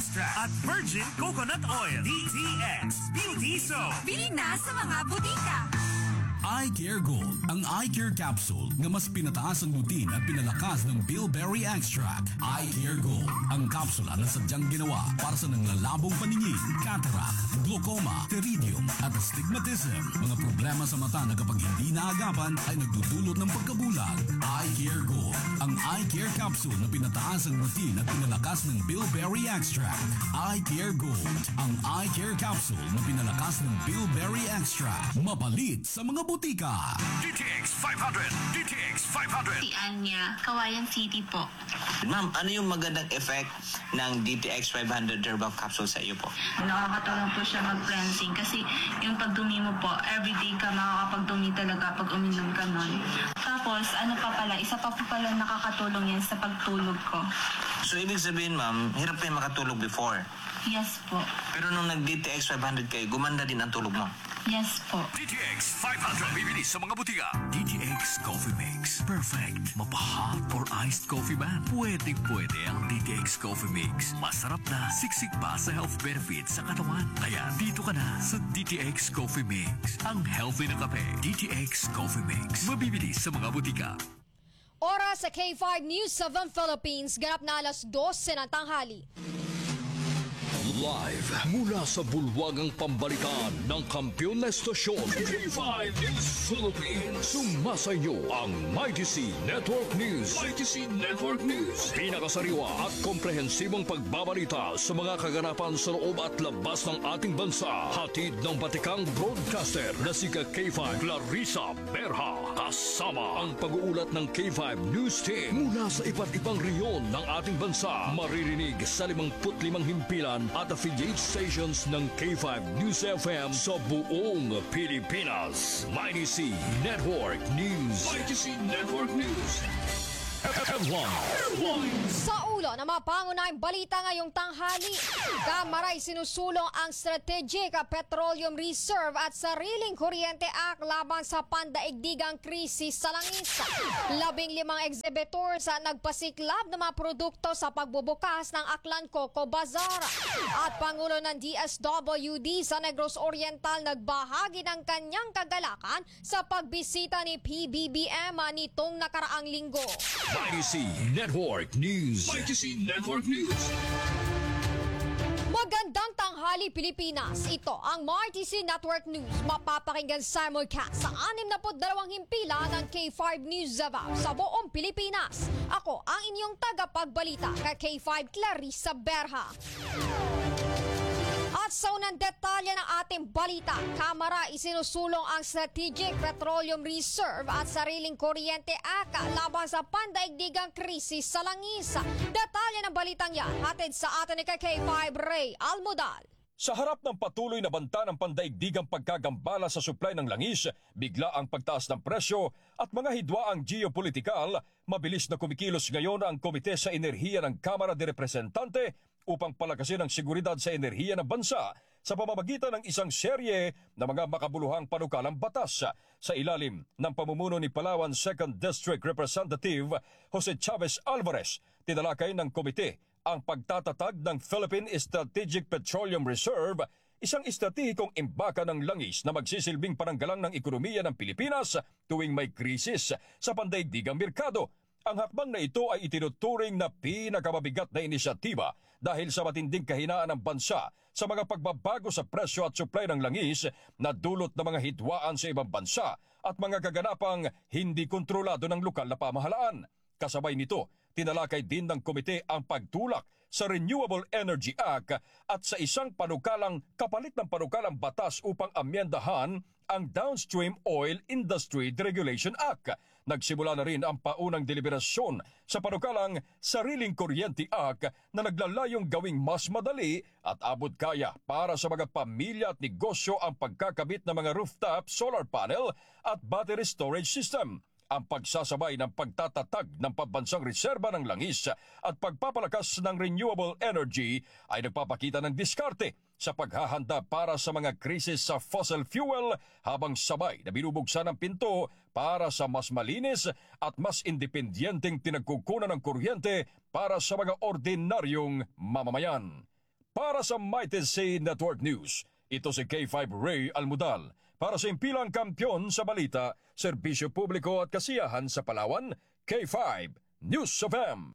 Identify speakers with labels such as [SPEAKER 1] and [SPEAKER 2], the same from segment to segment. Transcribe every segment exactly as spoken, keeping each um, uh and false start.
[SPEAKER 1] Extract at Virgin Coconut Oil. D T X Beauty Soap.
[SPEAKER 2] Bili na sa mga butika.
[SPEAKER 3] Eye Care Gold, ang eye care capsule na mas pinataas ang lutin at pinalakas ng bilberry extract. Eye Care Gold, ang kapsula na sadyang ginawa para sa nanglalabong paningin, cataract, glaucoma, pterygium at astigmatism. Mga problema sa mata na kapag hindi naagapan ay nagdudulot ng pagkabulag. Eye Care Gold, ang eye care capsule na pinataas ang lutin at pinalakas ng bilberry extract. Eye Care Gold, ang eye care capsule na pinalakas ng bilberry extract. Mapalit sa mga butika.
[SPEAKER 1] D T X five hundred. D T X five hundred.
[SPEAKER 4] Si Anya, Kawayan City po.
[SPEAKER 5] Ma'am, ano yung magandang effect ng D T X five hundred Herbal Capsule sa iyo po?
[SPEAKER 4] Nakakatulong po siya mag-cleansing kasi yung pagdumi mo po, everyday ka makakapagdumi talaga pag uminom ka nun. Tapos, ano pa pala, isa pa po pala nakakatulong yan sa pagtulog ko.
[SPEAKER 5] So, ibig sabihin, ma'am, hirap kayo makatulog before.
[SPEAKER 4] Yes po.
[SPEAKER 5] Pero nung nag-D T X five hundred kayo, gumanda din ang tulog mo.
[SPEAKER 4] Yes po.
[SPEAKER 1] D T X five hundred. Bibili sa mga butika. D T X Coffee Mix. Perfect. Mapahot or iced coffee man. Pwedeng pwede ang D T X Coffee Mix. Masarap na, siksik pa sa health benefits sa katawan. Kaya dito ka na sa D T X Coffee Mix. Ang healthy na kape. D T X Coffee Mix. Mabibili sa mga butika.
[SPEAKER 6] Oras sa K five News seven Philippines. Ganap na alas dose ng tanghali.
[SPEAKER 7] Live mula sa bulwagang pambalikan ng kampiyon na estasyon K five News Philippines. Sumasayo ang Mighty C Network News. Mighty C Network News. Pinakasariwa at komprehensibong pagbabalita sa mga kaganapan sa loob at labas ng ating bansa. Hatid ng batikang broadcaster na si K five Clarissa Berha. Kasama ang pag-uulat ng K five News Team mula sa iba't ibang reyon ng ating bansa. Maririnig sa limangput limang himpilan at affiliate stations ng K five News F M sa buong Pilipinas. Mighty C Network News. Mighty C Network News.
[SPEAKER 6] Sa ulo na mga pangunahing balita ngayong tanghali, Kamara'y sinusulong ang Strategic Petroleum Reserve at Sariling Kuryente Act laban sa pandaigdigang krisis sa langis. Labing limang exhibitors ang nagpasiklab ng mga produkto sa pagbubukas ng Aklan Coco Bazaar. At Pangulo ng D S W D sa Negros Oriental nagbahagi ng kanyang kagalakan sa pagbisita ni P B B M nitong nakaraang linggo.
[SPEAKER 7] Mighty C Network News. Mighty C Network News.
[SPEAKER 6] Magandang tanghali Pilipinas. Ito ang Mighty C Network News. Mapapakinggan simulcast sa anim na dalawang himpila ng K five News Davao sa buong Pilipinas. Ako ang inyong tagapagbalita kay K five Clarissa Berha. At sa unang detalye ng ating balita, Kamara isinusulong ang Strategic Petroleum Reserve at Sariling Kuryente Act laban sa pandaigdigang krisis sa langis. Detalye ng balitang yan, hatid sa atin ni K five Ray Almodal.
[SPEAKER 8] Sa harap ng patuloy na banta ng pandaigdigang pagkagambala sa supply ng langis, bigla ang pagtaas ng presyo at mga hidwaang geopolitikal, mabilis na kumikilos ngayon ang Komite sa Enerhiya ng Kamara de Representante upang palakasin ang seguridad sa enerhiya ng bansa sa pamamagitan ng isang serye ng mga makabuluhang panukalang batas. Sa ilalim ng pamumuno ni Palawan second District Representative Jose Chavez Alvarez, tinalakay ng komite ang pagtatatag ng Philippine Strategic Petroleum Reserve, isang estratehikong imbaka ng langis na magsisilbing pananggalang ng ekonomiya ng Pilipinas tuwing may krisis sa pandaigdigang merkado. Ang hakbang na ito ay itinuturing na pinakamabigat na inisyatiba dahil sa matinding kahinaan ng bansa sa mga pagbabago sa presyo at supply ng langis na dulot ng mga hidwaan sa ibang bansa at mga kaganapang hindi kontrolado ng lokal na pamahalaan. Kasabay nito, tinalakay din ng komite ang pagtulak sa Renewable Energy Act at sa isang panukalang kapalit ng panukalang batas upang amyendahan ang Downstream Oil Industry Deregulation Act. Nagsimula na rin ang paunang deliberasyon sa panukalang Sariling Kuryente Act na naglalayong gawing mas madali at abot kaya para sa mga pamilya at negosyo ang pagkakabit ng mga rooftop solar panel at battery storage system. Ang pagsasabay ng pagtatatag ng pambansang reserba ng langis at pagpapalakas ng renewable energy ay nagpapakita ng diskarte sa paghahanda para sa mga krisis sa fossil fuel habang sabay na binubuksan ang pinto para sa mas malinis at mas independyenteng pinagkukunan ng kuryente para sa mga ordinaryong mamamayan. Para sa Mighty C Network News, ito si K five Ray Almudal. Para sa impilang kampyon sa balita, serbisyo publiko at kasiyahan sa Palawan, K five News of M.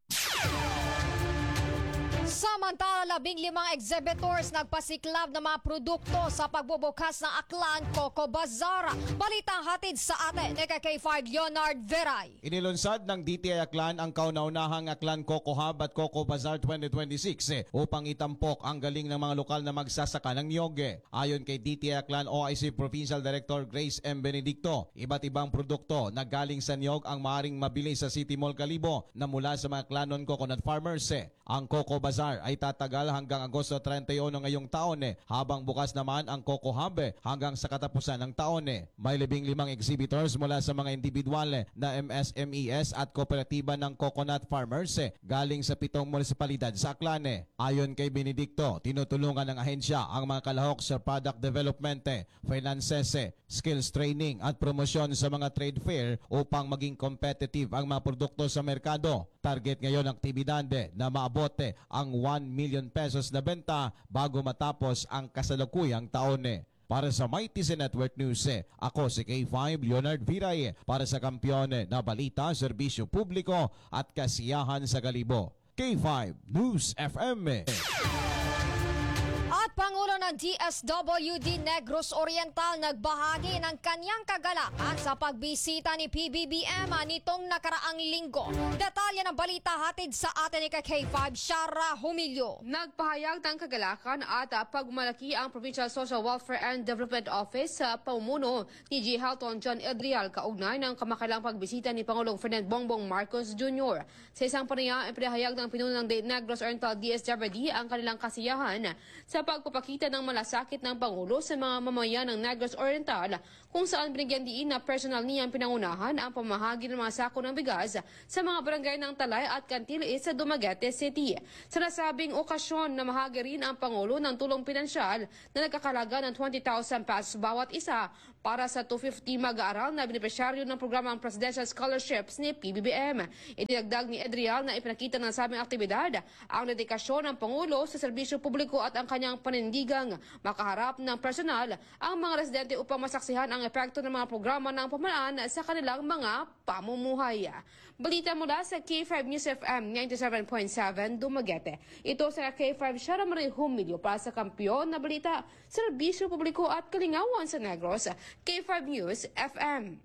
[SPEAKER 6] Samantala, labing limang exhibitors nagpasiklab ng mga produkto sa pagbubukas ng Aklan Coco Bazaar. Balitang hatid sa atin ni K five Leonard Veray.
[SPEAKER 9] Inilunsad ng D T I Aklan ang kauna-unahang Aklan Coco Hub at Coco Bazaar twenty twenty-six eh, upang itampok ang galing ng mga lokal na magsasaka ng niyog. Ayon kay D T I Aklan O I C Provincial Director Grace M. Benedicto, iba't ibang produkto na galing sa niyog ang maaaring mabili sa City Mall Kalibo na mula sa mga Aklanon coconut farmers. Eh. Ang Coco Bazaar ay tatagal hanggang Agosto thirty-one ngayong taon eh, habang bukas naman ang Coco Hub eh, hanggang sa katapusan ng taon. Eh. May labing limang exhibitors mula sa mga individual eh, na M S M E S at kooperatiba ng coconut farmers eh, galing sa pitong munisipalidad sa Aklan. Eh. Ayon kay Benedicto, tinutulungan ng ahensya ang mga kalahok sa product development, eh, finances, eh, skills training at promosyon sa mga trade fair upang maging competitive ang mga produkto sa merkado. Target ngayon ng aktibidad eh, na maabot eh, ang one million pesos na benta bago matapos ang kasalukuyang taon. Eh. Para sa Mighty C Network News, eh, ako si K five Leonard Viray, eh, para sa kampiyon eh, na balita, serbisyo publiko at kasiyahan sa Kalibo. K five News F M. Eh.
[SPEAKER 6] At Pangulo ng D S W D Negros Oriental nagbahagi ng kanyang kagalakan sa pagbisita ni P B B M nitong nakaraang linggo. Detalye ng balita hatid sa atin ni K five Shara Humilio.
[SPEAKER 10] Nagpahayag ng kagalakan at uh, pagmalaki ang Provincial Social Welfare and Development Office sa uh, paumuno ni G. Halton John Edrial kaugnay ng kamakailang pagbisita ni Pangulong Ferdinand Bongbong Marcos Junior Sa isang panayam, ipinahayag ng pinuno ng Negros Oriental D S W D ang kanilang kasiyahan sa pagpapakita ng malasakit ng Pangulo sa mga mamamayan ng Negros Oriental kung saan binigyan diin na personal niyang pinangunahan ang pamahagi ng mga sako ng bigas sa mga barangay ng Talay at Cantilis sa Dumaguete City. Sa nasabing okasyon, namahagi rin ang Pangulo ng tulong pinansyal na nagkakalaga ng twenty thousand pesos bawat isa para sa two hundred fifty mag-aaral na benepisyaryo ng programang Presidential Scholarships ni P B B M. Idinagdag ni Edrial na ipinakita ng sabing aktibidad ang dedikasyon ng Pangulo sa serbisyo publiko at ang kanyang panindigang makaharap ng personal ang mga residente upang masaksihan ang epekto ng mga programa ng pamalaan sa kanilang mga pamumuhay. Balita mula sa K five News F M ninety-seven point seven Dumaguete. Ito sa K five Shara Marie Humilio para sa kampiyon na balita, serbisyo publiko at kalingawan sa Negros, K five News F M.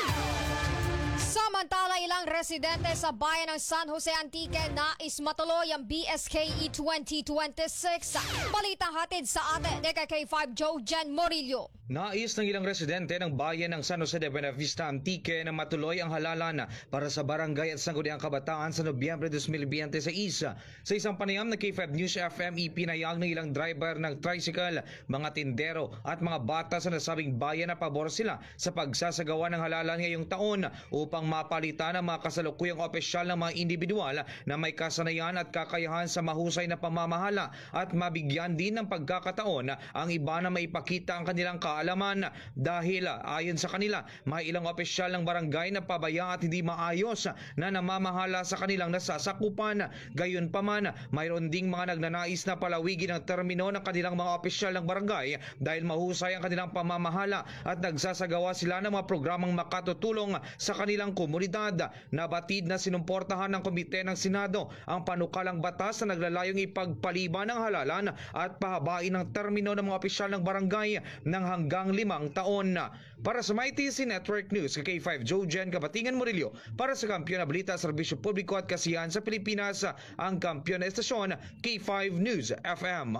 [SPEAKER 6] Samantala, ilang residente sa bayan ng San Jose Antique nais matuloy ang B S K E twenty twenty-six. Balitang hatid sa atin ni K five Joe Jen Morillo.
[SPEAKER 11] Nais ng ilang residente ng bayan ng San Jose de Buena Vista Antique na matuloy ang halalan para sa barangay at sangguniang kabataan sa Nobyembre twenty twenty-six. Sa isang panayam ng K five News F M, ipinayag ng ilang driver ng tricycle, mga tindero at mga bata sa nasabing bayan na pabor sila sa pagsasagawa ng halalan ngayong taon upang mapalitan ang mga kasalukuyang opisyal ng mga individual na may kasanayan at kakayahan sa mahusay na pamamahala at mabigyan din ng pagkakataon ang iba na maipakita ang kanilang kaalaman dahil ayon sa kanila may ilang opisyal ng barangay na pabaya at hindi maayos na namamahala sa kanilang nasasakupan. Gayunpaman, mayroon ding mga nagnanais na palawigin ang termino ng kanilang mga opisyal ng barangay dahil mahusay ang kanilang pamamahala at nagsasagawa sila ng mga programang makatutulong sa kanilang komunidad. Nabatid na sinumportahan ng Komite ng Senado ang panukalang batas na naglalayong ipagpaliban ng halalan at pahabain ang termino ng mga opisyal ng barangay ng hanggang limang taon. Para sa Mighty C Network News, K five Joe Jen Kabatingan Murillo, para sa kampiyon na balita, serbisyo publiko at kasiyahan sa Pilipinas, ang kampiyon na estasyon, K five News F M.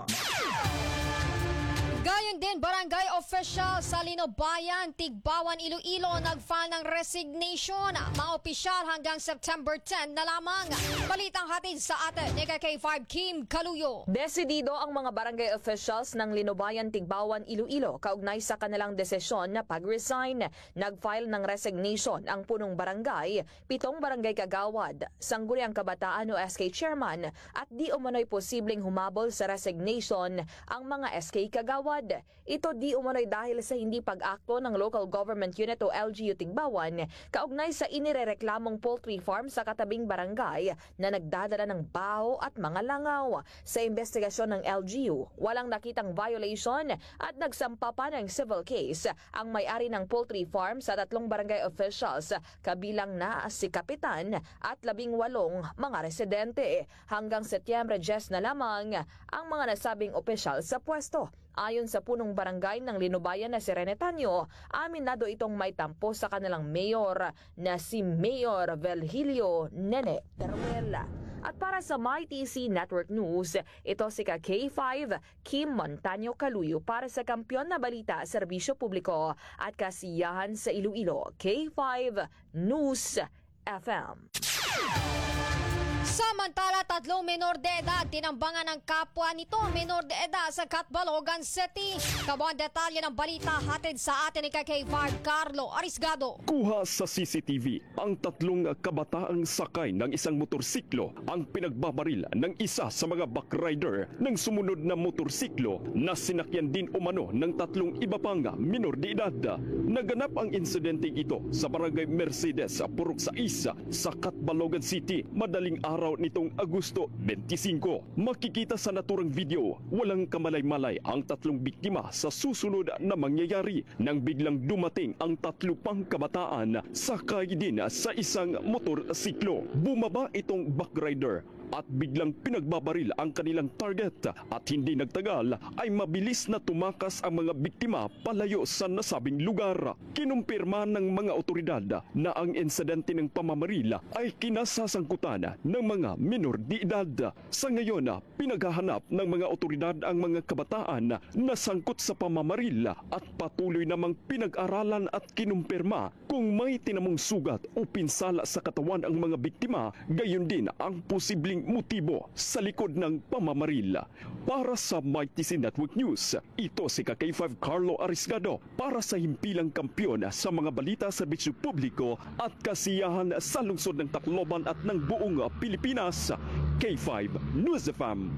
[SPEAKER 6] Gayon din, barangay official sa Linobayan, Tigbawan, Iloilo nag-file ng resignation. Mga opisyal hanggang September tenth na lamang. Balitang hatid sa atin ni K five Kim Kaluyo.
[SPEAKER 12] Desidido ang mga barangay officials ng Linobayan, Tigbawan, Iloilo kaugnay sa kanilang desisyon na pag-resign. Nag-file ng resignation ang punong barangay, pitong barangay kagawad, sangguniang kabataan o S K chairman at di umano'y posibleng humabol sa resignation ang mga S K kagawad. Kagawad. Ito di umano'y dahil sa hindi pag-akto ng Local Government Unit o L G U Tigbawan kaugnay sa inirereklamong poultry farm sa katabing barangay na nagdadala ng baho at mga langaw. Sa investigasyon ng L G U, walang nakitang violation at nagsampa pa ng civil case ang may-ari ng poultry farm sa tatlong barangay officials, kabilang na si Kapitan at labing walong mga residente. Hanggang Setyembre diyes na lamang ang mga nasabing opisyal sa pwesto. Ayon sa punong barangay ng Linubayan na si Rene Tanyo, aminado itong may tampo sa kanilang mayor na si Mayor Velhilio Nene Teruel. At para sa MyTC Network News, ito si ka K five Kim Montaño Caluyo para sa Kampiyon na Balita, Serbisyo Publiko at Kasiyahan sa Iloilo, K five News F M.
[SPEAKER 6] Samantala, tatlong menor de edad tinambangan ng kapwa nito menor de edad sa Catbalogan City. Kabuang detalye ng balita hatid sa atin ni K five Carlo Arisgado.
[SPEAKER 13] Kuha sa C C T V ang tatlong kabataang sakay ng isang motorsiklo ang pinagbabaril ng isa sa mga backrider ng sumunod na motorsiklo na sinakyan din umano ng tatlong iba pang menor de edad. Naganap ang insidente ito sa barangay Mercedes, Purok sais sa Catbalogan City madaling araw nitong Agosto twenty-five. Makikita sa naturang video, walang kamalay-malay ang tatlong biktima sa susunod na mangyayari nang biglang dumating ang tatlo pang kabataan sakay din sa isang motorsiklo. Bumaba itong backrider at biglang pinagbabaril ang kanilang target at hindi nagtagal ay mabilis na tumakas ang mga biktima palayo sa nasabing lugar. Kinumpirma ng mga otoridad na ang insidente ng pamamaril ay kinasasangkutan ng mga menor de edad. Sa ngayon, pinaghahanap ng mga otoridad ang mga kabataan na sangkot sa pamamaril at patuloy namang pinag-aralan at kinumpirma kung may tinamong sugat o pinsala sa katawan ang mga biktima, gayon din ang posibleng motibo sa likod ng pamamaril. Para sa MyTC Network News, ito si K five Carlo Arisgado para sa himpilang kampiyon sa mga balita sa serbisyo publiko at kasiyahan sa lungsod ng Tacloban at ng buong Pilipinas. K five News F M.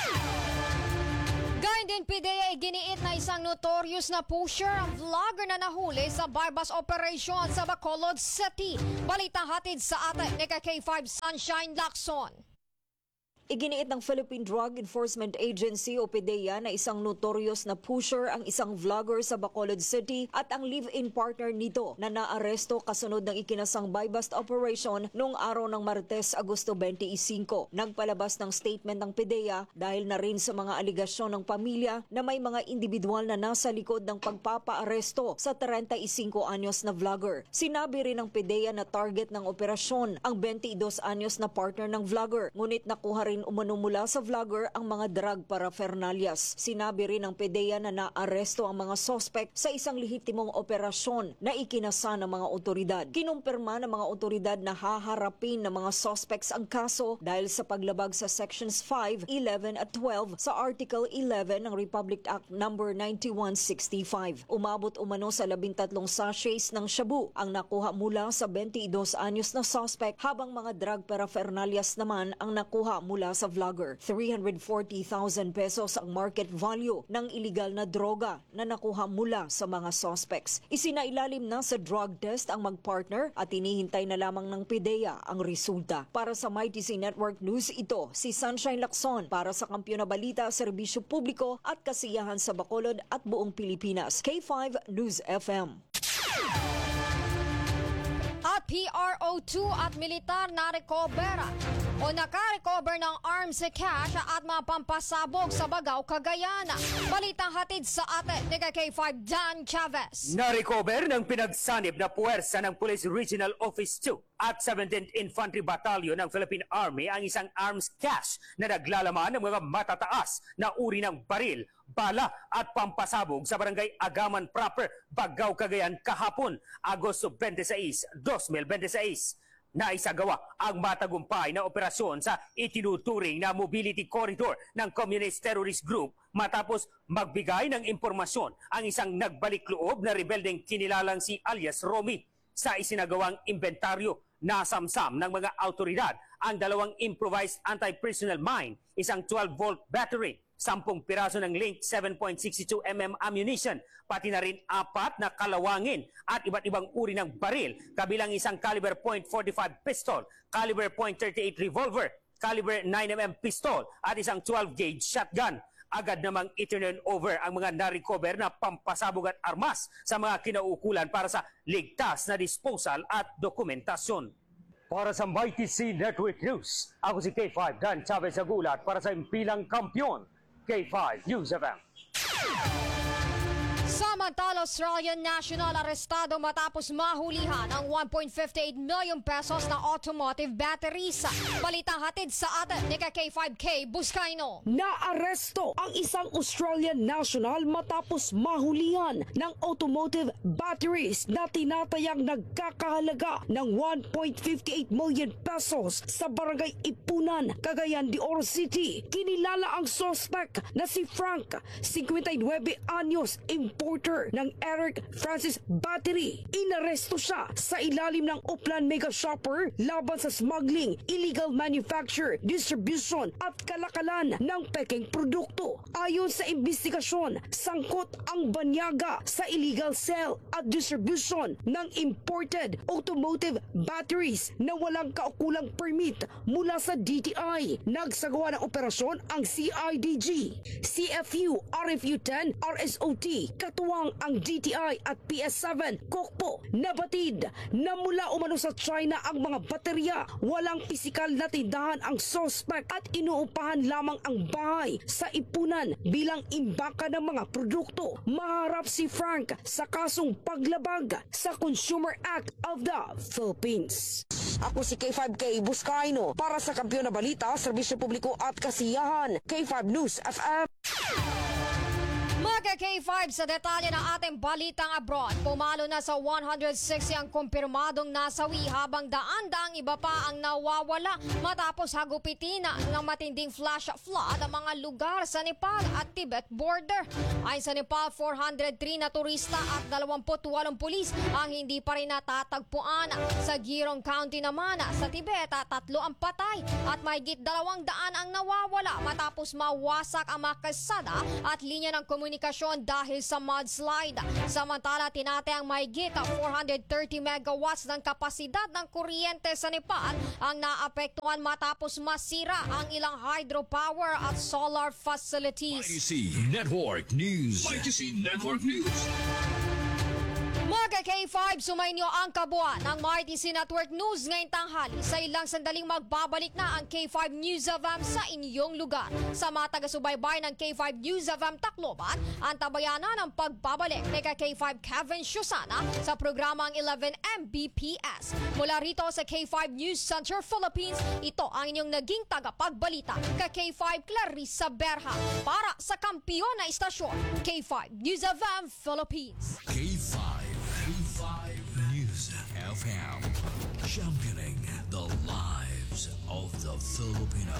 [SPEAKER 6] Gayun din P D A giniit na isang notorious na pusher ang vlogger na nahuli sa bypass operation sa Bacolod City. Balitang hatid sa atin ni K five Sunshine Lacson.
[SPEAKER 14] Iginiit ng Philippine Drug Enforcement Agency o P D E A na isang notorious na pusher ang isang vlogger sa Bacolod City at ang live-in partner nito na naaresto kasunod ng ikinasang buy-bust operation noong araw ng Martes, Agosto twenty-five. Nagpalabas ng statement ng P D E A dahil na rin sa mga aligasyon ng pamilya na may mga individual na nasa likod ng pagpapaaresto sa thirty-five anyos na vlogger. Sinabi rin ng P D E A na target ng operasyon ang twenty-two anyos na partner ng vlogger, ngunit nakuha rin umano mula sa vlogger ang mga drug paraphernalias. Sinabi rin ng P D E A na naaresto ang mga suspect sa isang lehitimong operasyon na ikinasa ng mga otoridad. Kinumpirma ng mga otoridad na haharapin ng mga suspects ang kaso dahil sa paglabag sa Sections five, eleven at twelve sa Article eleven ng Republic Act number ninety-one sixty-five. Umabot umano sa labintatlong sachets ng shabu ang nakuha mula sa twenty-two anyos na suspect, habang mga drug paraphernalias naman ang nakuha mula sa vlogger. three hundred forty thousand pesos ang market value ng iligal na droga na nakuha mula sa mga suspects. Isinailalim na sa drug test ang magpartner at hinihintay na lamang ng P D E A ang resulta. Para sa MyTC Network News, ito si Sunshine Lacson para sa Kampiyon na Balita, Serbisyo Publiko at Kasiyahan sa Bacolod at buong Pilipinas. K five News F M.
[SPEAKER 6] At P R O two at militar na recover o nakarecover ng arms, cash at mga pampasabog sa Bagao, Cagayan. Balitang hatid sa atin ni K five Dan Chavez.
[SPEAKER 15] Na-recover ng pinagsanib na puwersa ng Police Regional Office two at seventeenth Infantry Battalion ng Philippine Army ang isang arms cache na naglalaman ng mga matataas na uri ng baril, bala at pampasabog sa Barangay Agaman Proper, Bagao, Cagayan kahapon, Agosto twenty-six, twenty twenty-six. Naisagawa ang matagumpay na operasyon sa itinuturing na mobility corridor ng Communist Terrorist Group matapos magbigay ng impormasyon ang isang nagbalik loob na rebeldeng kinilalang si alias Romy. Sa isinagawang inventaryo, nasamsam ng mga autoridad ang dalawang improvised anti-personnel mine, isang twelve volt battery, sampung piraso ng linked seven point six two millimeter ammunition, pati na rin apat na kalawangin at iba't ibang uri ng baril, kabilang isang caliber point forty-five pistol, caliber point thirty-eight revolver, caliber nine millimeter pistol at isang twelve gauge shotgun. Agad namang iturn over ang mga na-recover na pampasabog at armas sa mga kinauukulan para sa ligtas na disposal at dokumentasyon. Para sa M Y T C Network News, ako si K five Dan Chavez Agulat para sa impilang kampyon, K five News F M.
[SPEAKER 6] Samantala, Australian national arestado matapos mahulihan ang one point five eight million pesos na automotive batteries. Balitang hatid sa atin ni K five K Buscaino.
[SPEAKER 16] Naaresto ang isang Australian national matapos mahulihan ng automotive batteries na tinatayang nagkakahalaga ng one point five eight million pesos sa barangay Ipunan, Cagayan de Oro City. Kinilala ang suspect na si Frank, fifty-nine anyos, importer ng Eric Francis Battery. Inaresto siya sa ilalim ng Upland Mega Shopper laban sa smuggling, illegal manufacture, distribution at kalakalan ng peking produkto. Ayon sa investigasyon, sangkot ang banyaga sa illegal sale at distribution ng imported automotive batteries na walang kaukulang permit mula sa D T I. Nagsagawa ng operasyon ang C I D G, C F U, R F U ten, R S O T, katuwang ang D T I at P S seven, Kokpo. Nabatid na mula umano sa China ang mga baterya. Walang pisikal na tindahan ang suspect at inuupahan lamang ang bahay sa Ipunan bilang imbaka ng mga produkto. Maharap si Frank sa kasong paglabag sa Consumer Act of the Philippines. Ako si K five K Buscaino para sa Kampiyon na Balita, Serbisyo Publiko at Kasiyahan, K five News F M.
[SPEAKER 6] Mga K five sa detalye ng ating balitang abroad. Pumalo na sa one hundred sixty ang kumpirmadong nasawi habang daan-daang iba pa ang nawawala matapos hagupitin ng matinding flash flood ang mga lugar sa Nepal at Tibet border. Ayon sa Nepal, four hundred three na turista at twenty-eight pulis ang hindi pa rin natatagpuan. Sa Girong County naman sa Tibet, tatlo ang patay at mahigit dalawang daan ang nawawala matapos mawasak ang mga kalsada at linya ng komunikasyon dahil sa mudslide. Samantala, tinatayang mahigit four hundred thirty megawatts ng kapasidad ng kuryente sa Nepal ang naapektuhan matapos masira ang ilang hydropower at solar facilities.
[SPEAKER 7] Y T C Network News. Y T C Network News.
[SPEAKER 6] Mga K five, sumainyo ang kabuuan ng Y T C Network News ngayong tanghali. Sa ilang sandaling magbabalik na ang K five News F M sa inyong lugar. Sa mga taga-subaybay ng K five News F M Tacloban, ang tabayanan ng pagbabalik ni K five Kevin Shusana sa programang eleven M B P S. Mula rito sa K five News Center Philippines, ito ang inyong naging tagapagbalita ka K five Clarissa Berha para sa kampiyon na istasyon K five News F M Philippines.
[SPEAKER 3] K five. K five News F M. Championing the lives of the Filipino.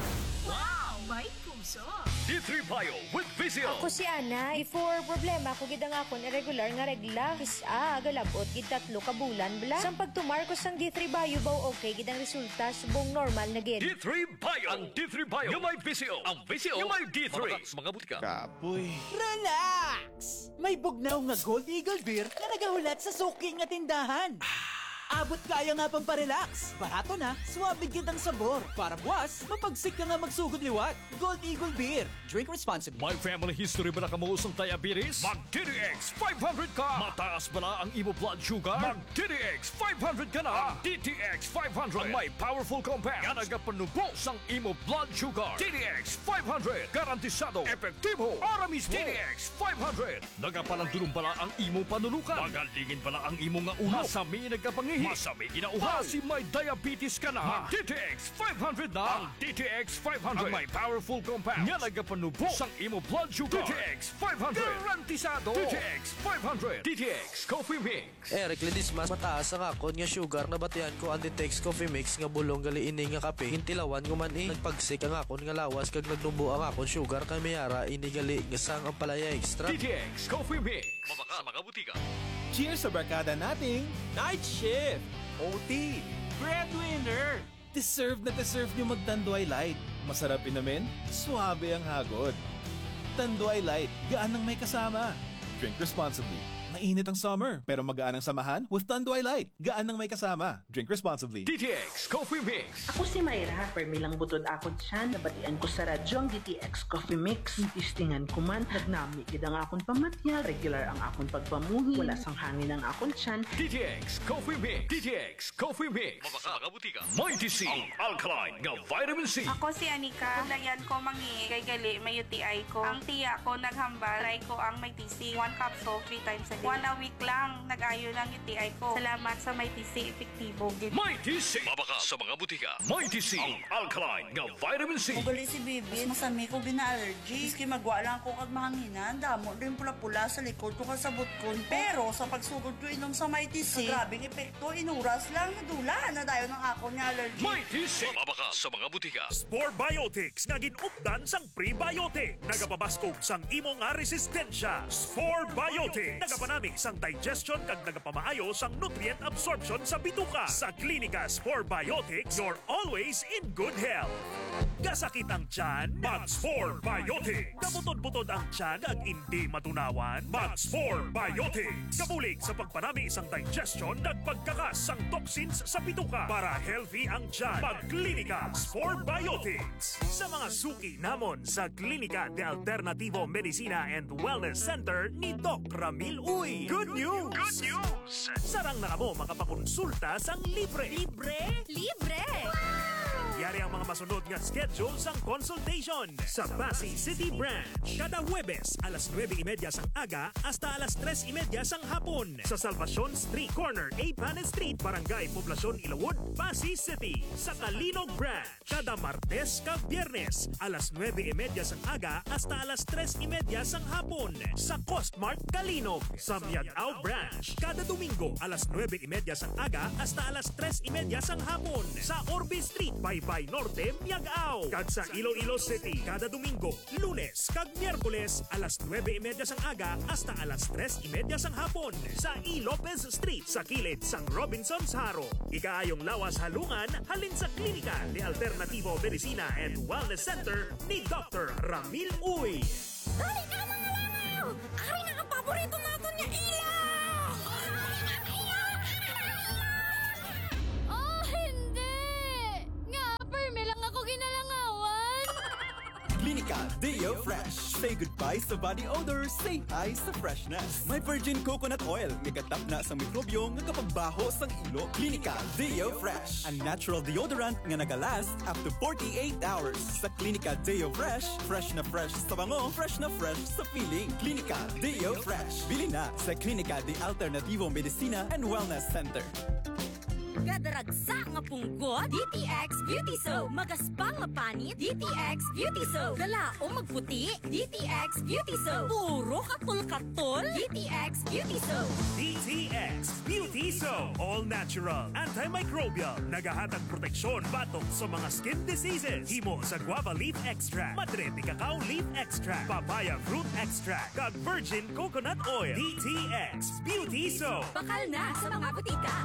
[SPEAKER 2] Wow! May puso!
[SPEAKER 7] D three Bio with Vizio.
[SPEAKER 17] Ako si Ana. Before problema ko gid ang akon irregular nga regla. Isa galabot gid tatlo ka bulan bla. Sang pagtumarkos sang D three Bio baw okay gid ang resulta subong normal na gid.
[SPEAKER 7] D three Bio. Ang D three Bio. Yung may Vizio. Ang Vizio. Yung may D three. Mga mga butika.
[SPEAKER 18] Kapoy.
[SPEAKER 19] Relax! May bugnaw nga Gold Eagle Beer na nagahulat sa suki nga tindahan. Abot kaya nga pang parelax. Barato na, suwabig kitang sabor. Para buwas, mapagsik ka nga magsugod liwat. Gold Eagle Beer. Drink responsibly.
[SPEAKER 8] May family history ba na kamuusong diabetes? Mag-D D X five hundred ka! Mataas ba na ang imo blood sugar? Mag-D D X five hundred ka na! Ang D T X five hundred ang may powerful compounds nga nagapanubos ang imo blood sugar. D D X five hundred, garantisado, epektibo, para mismo. D D X five hundred, nagapalandulong pala ang imo panulukan. Magalingin pala ang imo nga ulo. Masami nagkapangihi. Masami ginauhaw. Kasi may diabetes ka na. Mag-D T X five hundred na! Ang D T X five hundred ang may powerful compounds nga nagapanubos ang imo blood sugar. D T X five hundred, garantisado. D T X five hundred, D T X Coffee Mix.
[SPEAKER 20] Eric Lidis, mas mataas ang akon nga sugar na batian ko ang D T X Coffee Mix nga bulong gali ini nga kape. Hintilawan ko man eh. Nagpagsik ang akon nga lawas kag nagnubo ang akon sugar kay mayara ini gali nga sang ang palaya extra.
[SPEAKER 8] D T X Coffee Mix. Mabaka mga butika.
[SPEAKER 19] Cheers sa barkada nating Night Shift, O T, Breadwinner. Deserve na deserve nyo magtanduay light.
[SPEAKER 18] Masarap inamin, suabe ang hagod. Tanduay Light, gaan ng may kasama. Drink responsibly. Mainit ang summer, pero magaan ang samahan with Tanduay Light. Gaan ng may kasama. Drink responsibly.
[SPEAKER 1] D T X Coffee Mix.
[SPEAKER 21] Ako si Mayra, permilang butod ako dyan. Nabatian ko sa radyo ang D T X Coffee Mix. Itistingan ko man, nagnami gid ang akong pamatya. Regular ang akong pagpamuhi. Wala sang hangin ang akong tiyan.
[SPEAKER 1] D T X Coffee Mix. D T X Coffee Mix. Mabaka mga butika. Mighty C. Ang alkaline nga vitamin C.
[SPEAKER 22] Ako si Anika. Kulayan ko mangi kay gali may U T I ko. Ang tiya ko naghambal. Try ko ang may T C. One capsule, three times a day. One a week lang, nag-ayo ng U T I ko. Salamat sa may T C, epektibo.
[SPEAKER 1] Mighty C. Mabaka sa mga butika. Mighty C. Ang alkaline nga vitamin C.
[SPEAKER 23] Ugali si Bibi, masami ko gina-allergy. Iski magwa lang ko kag mahanginan. Damo rin pula-pula sa likod ko kasabot ko. Pero sa pagsugod ko inom sa Mighty C, grabing epekto, inuras lang, nadula na dayo ng ako niya allergy.
[SPEAKER 1] Mighty C. Mabaka sa mga butika.
[SPEAKER 24] Spore Biotics nga ginupdan sang prebiotic. Nagapabaskog sang imo nga resistensya. Spore Biotics. Nagapanami sang digestion kag nagapamaayo sang nutrient absorption sa bituka. Sa Klinika Spore Biotics, you're always in good health. Gasakit ang tiyan, Mag-Spore Biotics. Kabutod-butod ang tiyan ag hindi matunawan, Mag-Spore Biotics. Kabulig sa pagpanami sang digestion kag pagkakas sang toxins sa bituka para healthy ang tiyan. Mag-Klinika Spore Biotics. Sa mga suki namon sa Klinika de Alternativo Medicina and Wellness Center ni Doc Ramil Uy. Good news! Good news! Sarang na mo makapakonsulta sang libre. Libre?
[SPEAKER 2] Libre!
[SPEAKER 24] Yari ang mga masunod nga schedule sang consultation sa Pasay City Branch. Kada Huwebes, alas nuwebe y media sang aga hasta alas tres y media sang hapon sa Salvacion Street Corner, eight Panes Street, Barangay Poblacion, Ilawod, Pasay City. Sa Kalinog Branch, kada Martes kag Biyernes, alas nuwebe y media sang aga hasta alas tres y media sang hapon sa Costmart Kalinog. Sa Miagao Branch, kada Domingo, alas nuwebe y media sang aga hasta alas tres y media sang hapon sa Orbe Street, Baybay Norte, Miagao. Kag sa Iloilo City, kada Domingo, Lunes kag Miyerkules, alas nuwebe y media sang aga hasta alas tres y media sang hapon sa E. Lopez Street sa kilid sang Robinson's Haro. Ikaayong lawas halungan halin sa Klinika de Alternativo Medicina and Wellness Center ni Doctor Ramil Uy.
[SPEAKER 2] Dali na mga langaw! Ari na ang paborito natin niya ilaw! Oh, hindi! Nga, perme lang ako ginalangawan!
[SPEAKER 25] Klinika Deo Fresh. Say goodbye sa body odor, say hi sa freshness. May virgin coconut oil, may katap na sa mikrobyo nga kapagbaho sang ilo. Klinika Deo Fresh. A natural deodorant nga nagalast up to forty-eight hours. Sa Klinika Deo Fresh, fresh na fresh sa bango, fresh na fresh sa feeling. Klinika Deo Fresh. Bili na sa Klinika de Alternativo Medicina and Wellness Center.
[SPEAKER 2] Kadaragsa nga punggot, D T X Beauty Soap. Magaspang nga panit, D T X Beauty Soap. Galaong magputi, D T X Beauty Soap. Puro katol-katol, D T X Beauty Soap.
[SPEAKER 24] D T X Beauty Soap. All natural, antimicrobial, nagahatag proteksyon batok sa mga skin diseases. Himo sa guava leaf extract, madre de cacao leaf extract, papaya fruit extract, kag virgin coconut oil. D T X Beauty Soap.
[SPEAKER 2] Bakal na sa mga butika.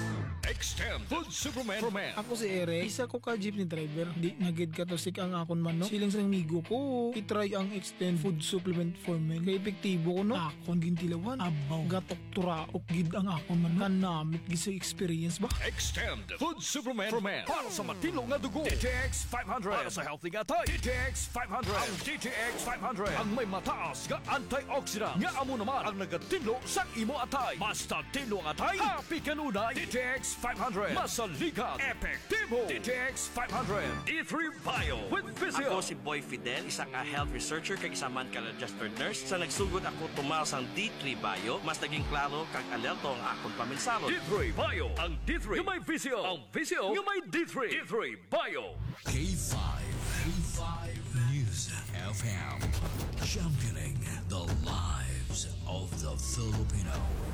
[SPEAKER 1] Extend Food Superman for Men.
[SPEAKER 26] Ako si Eric, isa ko ka jeepney driver. Di nagid ka to sik ang akon man, no? Siling sa migo ko, itry ang Extend Food Supplement for Men. Kaya epektibo ko, no? Akon gintilawan, abaw, gatok turaok gid ang akon man, no? Kanamit gisa experience ba?
[SPEAKER 1] Extend Food Superman for Men. Para sa matino nga dugo. D T X five hundred. Para sa healthy nga tay. D T X five hundred. Ang D T X five hundred. Ang may mataas nga antioxidant. Nga amo naman ang nagatilo sa imo atay. Basta tilo nga atay, happy kanunay. D T X five hundred. Masalikat. Epektibo. D T X five hundred. D three Bio with Visio.
[SPEAKER 27] Ako si Boy Fidel, isang a health researcher kag isa man ka registered nurse. Sa nagsugod ako tumal sang D three Bio, mas naging klaro kag alerto ang akong paminsalo.
[SPEAKER 1] D three Bio. Ang D three yung may Visio. Ang Visio yung may D three. D three Bio.
[SPEAKER 3] K five. K five News F M. Championing the lives of the Filipino.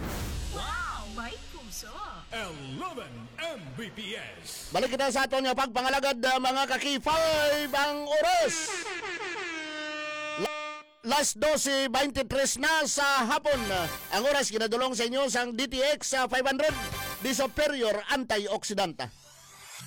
[SPEAKER 2] Wow! May puso!
[SPEAKER 24] eleven M B P S.
[SPEAKER 28] Balik kita sa aton nga pagpangalagad uh, mga kaki five ang oras. Last twelve twenty-three na sa hapon. Ang oras ginadulong sa inyo sang D T X five hundred, the superior antioxidant.